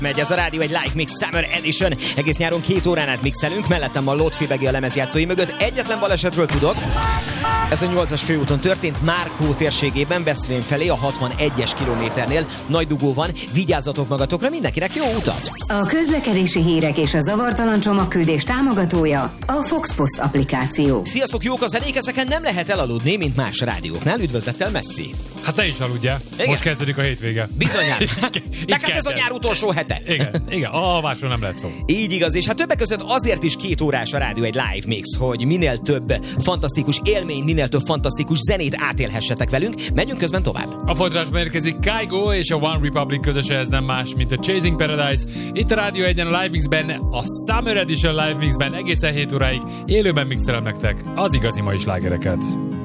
Megy ez a rádió egy Live Mix Summer Edition. Egész nyáron 2 órán át mixelünk. Mellettem a Lót Fibegi a lemezjátszói mögött. Egyetlen balesetről tudok. Ez a 8-as főúton történt, Márkó térségében, Beszvén felé, a 61-es kilométernél. Nagy dugó van, vigyázzatok magatokra, mindenkinek jó utat! A közlekedési hírek és a zavartalan csomagküldés támogatója a Fox Post applikáció. Sziasztok, jók a zenék, ezeken nem lehet elaludni, mint más rádióknál. Üdvözlettel, Messi! Hát te is aludjál. Igen? Most kezdődik a hétvége. Bizonyára. Neked ez a nyár utolsó hete. Igen, a alvásról nem lehet szó. Így igaz, és hát többek között azért is 2 órás a rádió egy live mix, hogy minél több fantasztikus élmény, minél több fantasztikus zenét átélhessetek velünk. Megyünk közben tovább. A folytatásban érkezik Kygo és a One Republic közöse, ez nem más, mint a Chasing Paradise. Itt a Rádió 1-en a Live Mixben, a Summer Edition Live Mixben egészen 7 óráig élőben mixelem nektek az igazi mai slágereket.